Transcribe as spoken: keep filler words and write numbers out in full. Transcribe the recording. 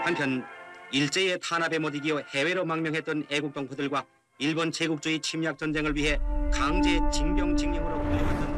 한편 일제의 탄압에 못 이겨 해외로 망명했던 애국 동포들과 일본 제국주의 침략 전쟁을 위해 강제 징병 징용으로 끌려갔던